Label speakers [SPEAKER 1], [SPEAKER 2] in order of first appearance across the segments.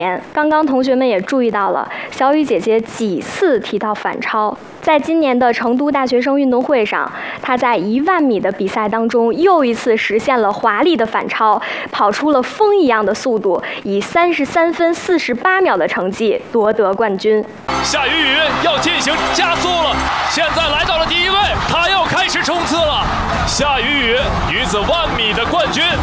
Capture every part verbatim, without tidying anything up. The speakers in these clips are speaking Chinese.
[SPEAKER 1] 刚刚同学们也注意到了，小雨姐姐几次提到反超。在今年的成都大学生运动会上，她在一万米的比赛当中又一次实现了华丽的反超，跑出了风一样的速度，以三十三分四十八秒的成绩夺得冠军。
[SPEAKER 2] 夏雨雨要进行加速了，现在来到了第一位，她要开始冲刺了。夏雨雨女子万米的冠军。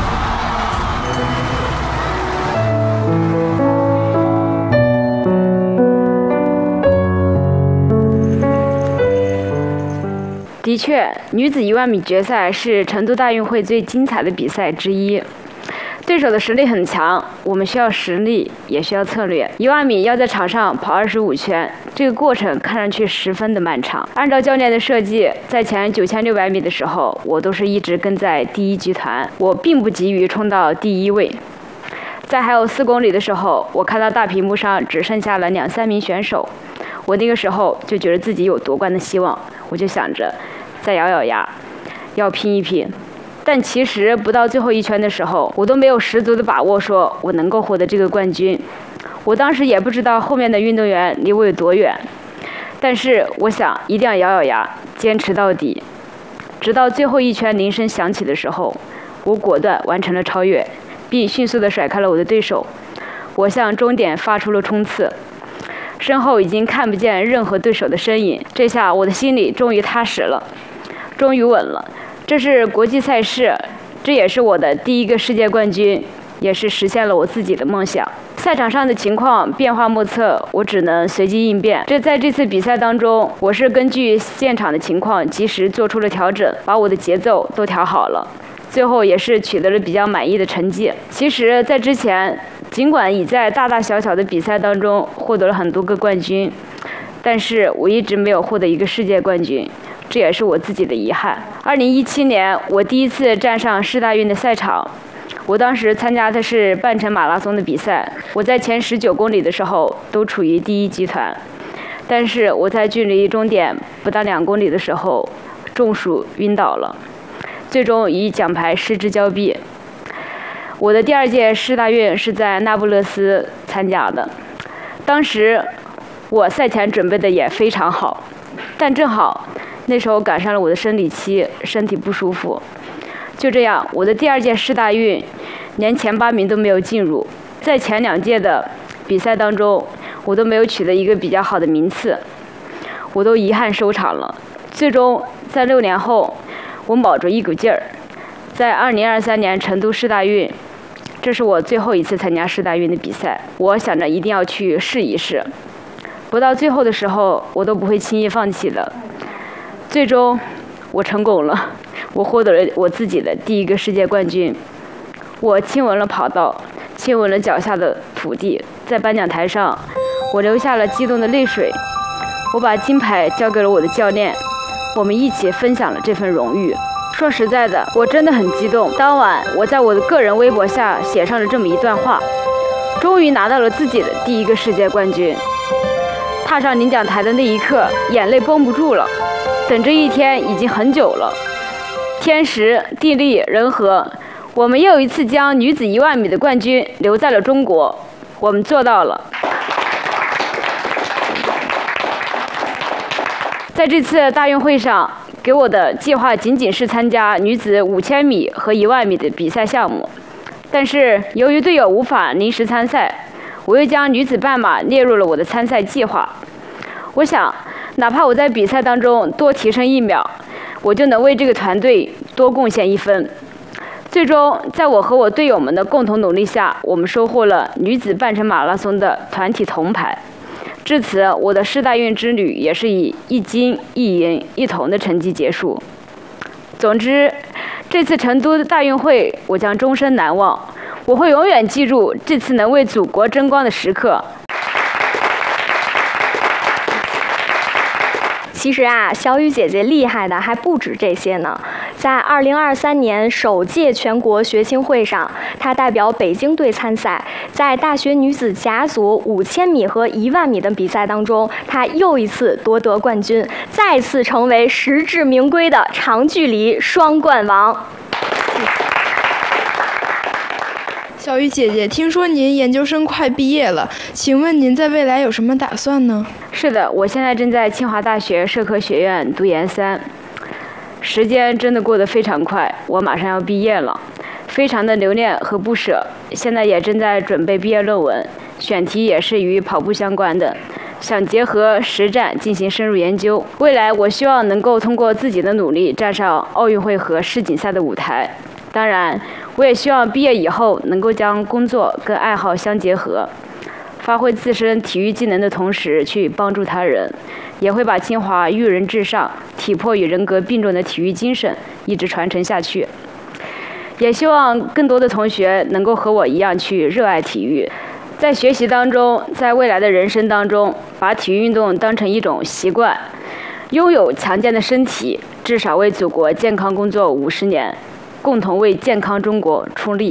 [SPEAKER 3] 的确，女子一万米决赛是成都大运会最精彩的比赛之一。对手的实力很强，我们需要实力，也需要策略。一万米要在场上跑二十五圈，这个过程看上去十分的漫长。按照教练的设计，在前九千六百米的时候，我都是一直跟在第一集团，我并不急于冲到第一位。在还有四公里的时候，我看到大屏幕上只剩下了两三名选手，我那个时候就觉得自己有夺冠的希望，我就想着再咬咬牙，要拼一拼。但其实不到最后一圈的时候，我都没有十足的把握说我能够获得这个冠军。我当时也不知道后面的运动员离我有多远，但是我想一定要咬咬牙，坚持到底。直到最后一圈铃声响起的时候，我果断完成了超越，并迅速地甩开了我的对手。我向终点发出了冲刺，身后已经看不见任何对手的身影。这下我的心里终于踏实了，终于稳了。这是国际赛事，这也是我的第一个世界冠军，也是实现了我自己的梦想。赛场上的情况变化莫测，我只能随机应变。这在这次比赛当中，我是根据现场的情况及时做出了调整，把我的节奏都调好了，最后也是取得了比较满意的成绩。其实在之前，尽管已在大大小小的比赛当中获得了很多个冠军，但是我一直没有获得一个世界冠军，这也是我自己的遗憾。二零一七年，我第一次站上世大运的赛场，我当时参加的是半程马拉松的比赛，我在前十九公里的时候都处于第一集团，但是我在距离终点不到两公里的时候中暑晕倒了，最终以奖牌失之交臂。我的第二届世大运是在那不勒斯参加的，当时我赛前准备的也非常好，但正好那时候赶上了我的生理期，身体不舒服。就这样，我的第二届世大运连前八名都没有进入，在前两届的比赛当中，我都没有取得一个比较好的名次，我都遗憾收场了。最终在六年后，我卯着一股劲儿，在二零二三年成都世大运，这是我最后一次参加世大运的比赛，我想着一定要去试一试。不到最后的时候，我都不会轻易放弃的。最终，我成功了，我获得了我自己的第一个世界冠军。我亲吻了跑道，亲吻了脚下的土地，在颁奖台上，我流下了激动的泪水。我把金牌交给了我的教练，我们一起分享了这份荣誉。说实在的，我真的很激动。当晚，我在我的个人微博下写上了这么一段话：终于拿到了自己的第一个世界冠军。踏上领奖台的那一刻，眼泪绷不住了。等这一天已经很久了，天时地利人和，我们又一次将女子一万米的冠军留在了中国，我们做到了。在这次大运会上，给我的计划仅仅是参加女子五千米和一万米的比赛项目，但是由于队友无法临时参赛，我又将女子半马列入了我的参赛计划。我想，哪怕我在比赛当中多提升一秒，我就能为这个团队多贡献一分。最终，在我和我队友们的共同努力下，我们收获了女子半程马拉松的团体铜牌。至此，我的世大运之旅也是以一金一银一铜的成绩结束。总之，这次成都大运会我将终身难忘，我会永远记住这次能为祖国争光的时刻。
[SPEAKER 1] 其实啊，小雨姐姐厉害的还不止这些呢。在二零二三年首届全国学青会上，她代表北京队参赛，在大学女子甲组五千米和一万米的比赛当中，她又一次夺得冠军，再次成为实至名归的长距离双冠王。
[SPEAKER 4] 小雨姐姐，听说您研究生快毕业了，请问您在未来有什么打算呢？
[SPEAKER 3] 是的，我现在正在清华大学社科学院读研三，时间真的过得非常快，我马上要毕业了，非常的留恋和不舍。现在也正在准备毕业论文，选题也是与跑步相关的，想结合实战进行深入研究。未来我希望能够通过自己的努力站上奥运会和世锦赛的舞台。当然，我也希望毕业以后能够将工作跟爱好相结合，发挥自身体育技能的同时去帮助他人，也会把清华育人至上、体魄与人格并重的体育精神一直传承下去。也希望更多的同学能够和我一样去热爱体育，在学习当中，在未来的人生当中，把体育运动当成一种习惯，拥有强健的身体，至少为祖国健康工作五十年，共同为健康中国出力。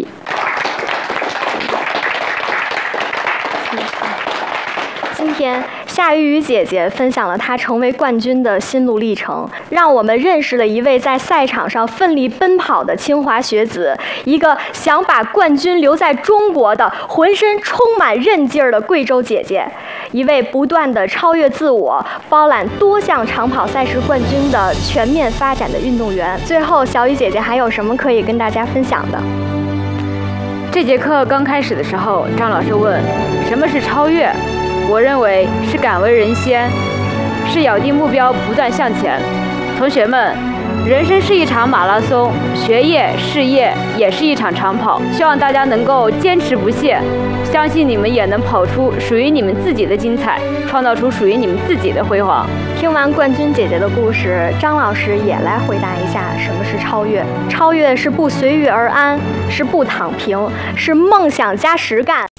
[SPEAKER 1] 今天夏雨雨姐姐分享了她成为冠军的心路历程，让我们认识了一位在赛场上奋力奔跑的清华学子，一个想把冠军留在中国的浑身充满韧劲儿的贵州姐姐，一位不断的超越自我、包揽多项长跑赛事冠军的全面发展的运动员。最后，小雨姐姐还有什么可以跟大家分享的？
[SPEAKER 3] 这节课刚开始的时候，张老师问什么是超越，我认为是敢为人先，是咬定目标不断向前。同学们，人生是一场马拉松，学业事业也是一场长跑，希望大家能够坚持不懈，相信你们也能跑出属于你们自己的精彩，创造出属于你们自己的辉煌。
[SPEAKER 1] 听完冠军姐姐的故事，张老师也来回答一下什么是超越。超越是不随遇而安，是不躺平，是梦想加实干。